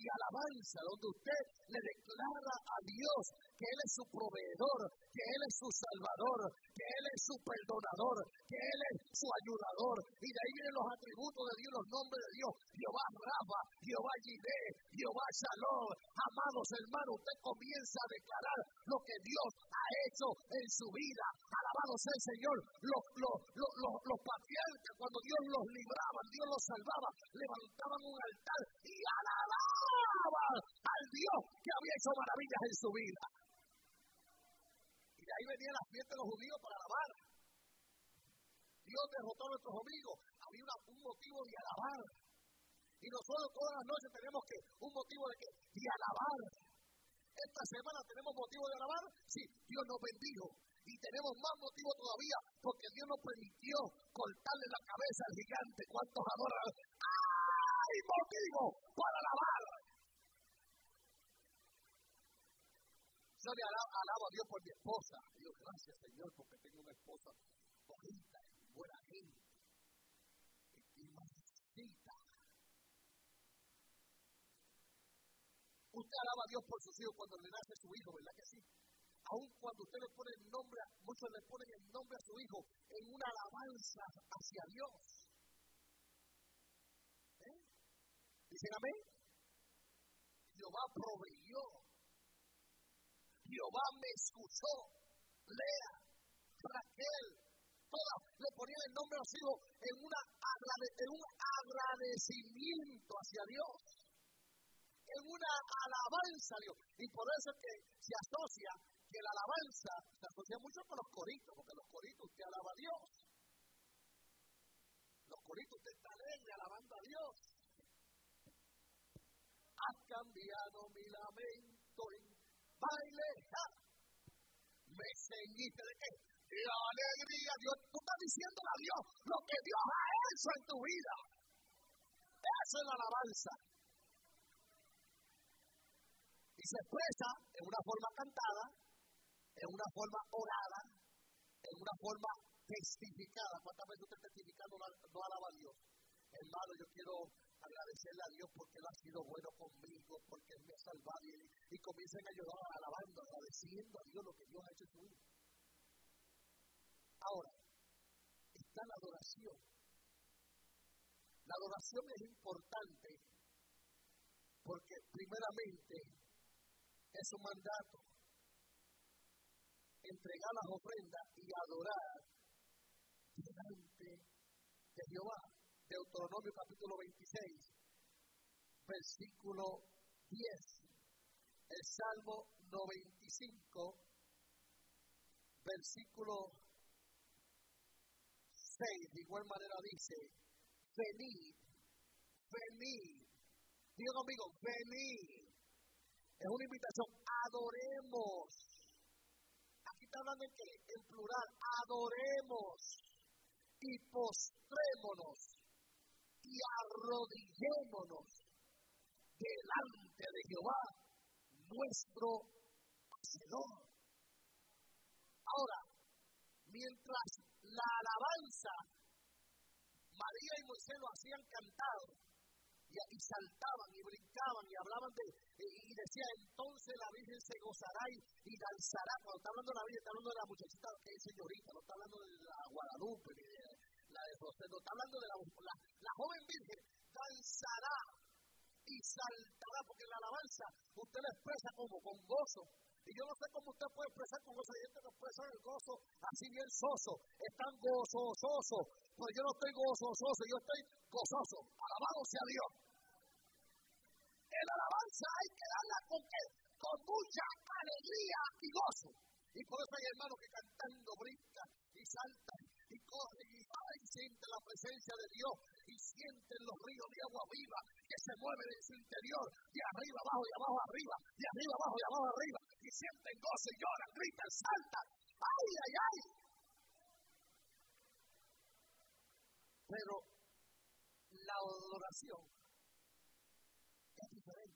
y alabanza, donde usted le declara a Dios que Él es su proveedor, que Él es su salvador, que Él es su perdonador, que Él es su ayudador. Y de ahí vienen los atributos de Dios, los nombres de Dios: Jehová Rafa, Jehová Jireh, Jehová Shalom. Amados hermanos, usted comienza a declarar lo que Dios ha hecho en su vida. Alabado sea el Señor. Los patriarcas, cuando Dios los libraba, Dios los salvaba, levantaban un altar y alababan al Dios que había hecho maravillas en su vida. Y de ahí venía la fiesta de los judíos para alabar. Dios derrotó a nuestros enemigos. Había un motivo de alabar. Y nosotros todas las noches tenemos un motivo de alabar. Esta semana tenemos motivo de alabar. Sí, Dios nos bendijo. Y tenemos más motivo todavía porque Dios nos permitió cortarle la cabeza al gigante. ¿Cuántos adoran? ¡Hay motivo para alabar! Yo le alabo a Dios por mi esposa. Dios, gracias, Señor, porque tengo una esposa bonita y buena gente. Y mamacita. Usted alaba a Dios por sus hijos cuando le nace su hijo, ¿verdad que sí? Aun cuando usted le pone el nombre, muchos le ponen el nombre a su hijo en una alabanza hacia Dios. ¿Dicen amén? Jehová proveyó. Jehová me escuchó. Lea, Raquel, todas le ponían el nombre a su hijo en un agradecimiento hacia Dios. En una alabanza a Dios. Y por eso es que se asocia que la alabanza se asocia mucho con los coritos, porque los coritos usted alaba a Dios. Los coritos usted está alegre alabando a Dios. Has cambiado mi lamento en baile. Me ceñiste de qué? De alegría. Dios, tú estás diciéndole a Dios lo que Dios ha hecho en tu vida. Eso es la alabanza. Y se expresa en una forma cantada, en una forma orada, en una forma testificada. ¿Cuántas veces usted testificando no alaba a Dios? Hermano, yo quiero agradecerle a Dios porque Él ha sido bueno conmigo, porque Él me ha salvado. Y comiencen a ayudar alabando, agradeciendo a Dios lo que Dios ha hecho en su vida. Ahora, está la adoración. La adoración es importante porque primeramente es un mandato: entregar las ofrendas y adorar delante de Jehová. Deuteronomio capítulo 26, versículo 10. El Salmo 95, versículo 6, de igual manera dice: venid, venid. Diga conmigo, venid. Es una invitación, adoremos. Aquí está hablando en qué? En plural, adoremos y postrémonos y arrodillémonos delante de Jehová, nuestro Hacedor. Ahora, mientras la alabanza, María y Moisés lo hacían cantado, y saltaban y brincaban y hablaban y decía: entonces la Virgen se gozará y danzará. Cuando está hablando de la Virgen, está hablando de la muchachita que es señorita, no está hablando de la Guadalupe ni de la de José, no está hablando de la joven Virgen. Danzará y saltará, porque en la alabanza usted la expresa como con gozo. Y yo no sé cómo usted puede expresar con gozo. Hay gente que expresa el gozo así bien soso. Están gozosos. Pues yo no estoy gozoso, yo estoy gozoso. Alabado sea Dios. En la alabanza hay que darla con qué? Con mucha alegría y gozo. Y por eso hay hermanos que cantando brincan y saltan y corren y sienten la presencia de Dios y sienten los ríos de agua viva que se mueven en su interior, de arriba abajo y abajo arriba, de arriba abajo y abajo arriba, y sienten gozo y lloran, gritan, saltan. ¡Ay, ay, ay! Pero la adoración es diferente.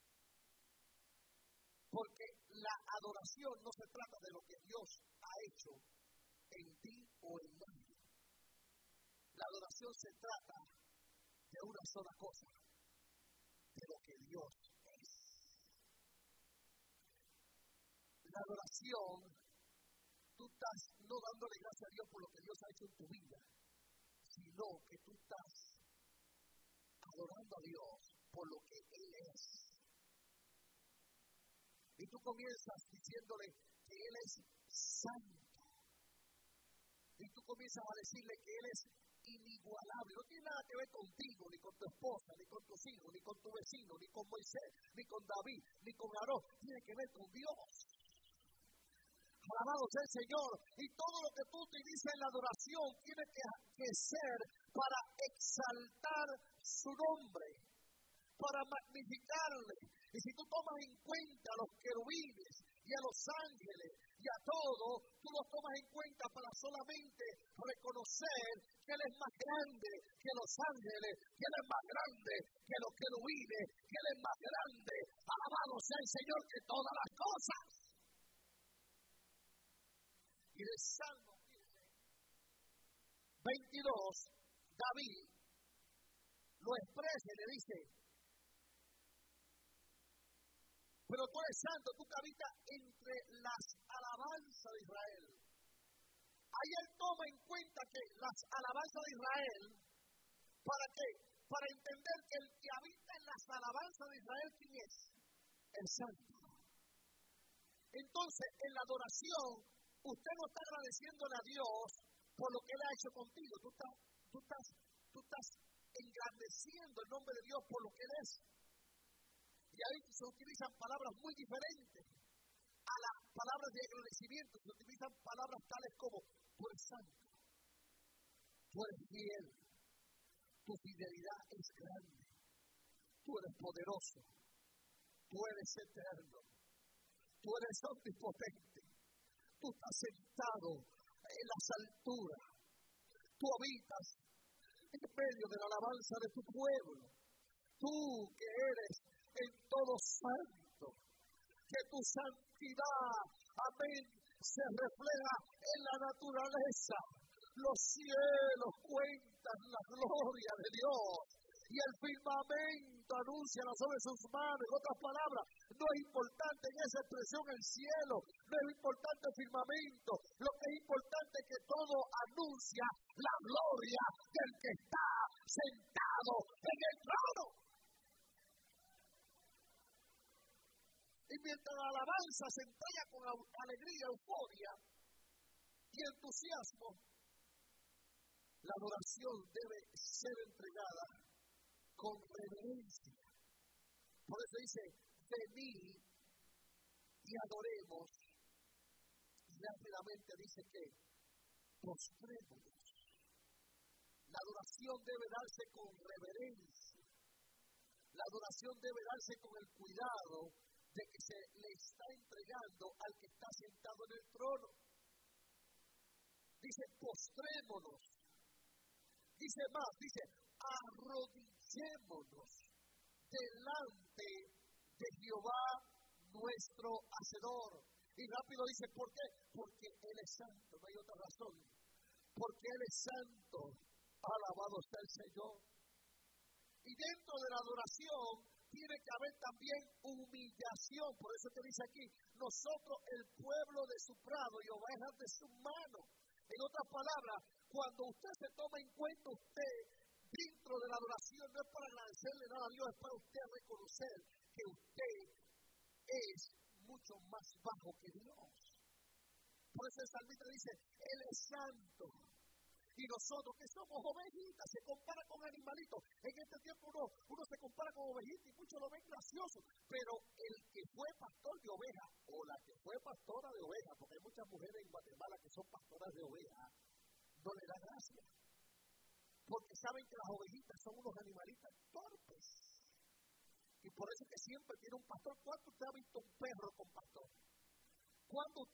Porque la adoración no se trata de lo que Dios ha hecho en ti o en nadie. La adoración se trata de una sola cosa: de lo que Dios adoración, tú estás no dándole gracias a Dios por lo que Dios ha hecho en tu vida, sino que tú estás adorando a Dios por lo que Él es. Y tú comienzas diciéndole que Él es santo. Y tú comienzas a decirle que Él es inigualable. No tiene nada que ver contigo, ni con tu esposa, ni con tus hijos, ni con tu vecino, ni con Moisés, ni con David, ni con Aarón. Tiene que ver con Dios. Alabado sea el Señor. Y todo lo que tú utilizas en la adoración tiene que ser para exaltar su nombre, para magnificarle. Y si tú tomas en cuenta a los querubines y a los ángeles y a todo, tú los tomas en cuenta para solamente reconocer que Él es más grande que los ángeles, que Él es más grande que los querubines, que Él es más grande, alabado sea el Señor, que todas las cosas. Y del Salmo 22, David lo expresa y le dice: pero tú eres santo, tú que habitas entre las alabanzas de Israel. Ahí él toma en cuenta que las alabanzas de Israel, ¿para qué? Para entender que el que habita en las alabanzas de Israel, ¿quién es? El santo. Entonces, en la adoración, usted no está agradeciéndole a Dios por lo que Él ha hecho contigo. Tú estás engrandeciendo el nombre de Dios por lo que Él es. Y ahí se utilizan palabras muy diferentes a las palabras de agradecimiento. Se utilizan palabras tales como: tú eres santo, tú eres fiel, tu fidelidad es grande, tú eres poderoso, tú eres eterno, tú eres omnipotente, tú estás sentado en las alturas, tú habitas en medio de la alabanza de tu pueblo, tú que eres en todo santo, que tu santidad, amén, se refleja en la naturaleza. Los cielos cuentan la gloria de Dios y el firmamento anuncia las obras de sus manos. En otras palabras, no es importante en esa expresión el cielo, no es importante el firmamento, lo que es importante es que todo anuncia la gloria del que está sentado en el trono. Y mientras la alabanza se entrega con alegría, euforia y entusiasmo, la adoración debe ser entregada con reverencia. Por eso dice: venid y adoremos. Y rápidamente dice que postrémonos. La adoración debe darse con reverencia. La adoración debe darse con el cuidado de que se le está entregando al que está sentado en el trono. Dice: postrémonos. Dice más, dice: arrodillémonos delante de Jehová nuestro Hacedor. Y rápido dice: ¿por qué? Porque Él es santo, no hay otra razón. Porque Él es santo, alabado sea el Señor. Y dentro de la adoración tiene que haber también humillación. Por eso te dice aquí: nosotros, el pueblo de su prado y ovejas de su mano. En otras palabras, cuando usted se toma en cuenta usted dentro de la adoración, no es para agradecerle nada a Dios, es para usted reconocer que usted es mucho más bajo que Dios. Por eso el salmista dice: Él es santo. Y nosotros que somos ovejitas, se compara con animalitos. En este tiempo uno se compara con ovejitas y muchos lo ven gracioso. Pero el que fue pastor de ovejas, o la que fue pastora de ovejas, porque hay muchas mujeres en Guatemala que son pastoras de ovejas, no le da gracia. Porque saben que las ovejitas son unos animalitos torpes. Y por eso que siempre tiene un pastor. ¿Cuánto usted ha visto un perro con pastor? ¿Cuándo usted